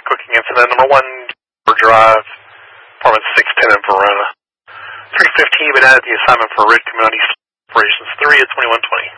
cooking incident. Number 1, Drive, apartment 610 in Verona. 315, you've been added to the assignment for Red Community Operations 3 at 2120.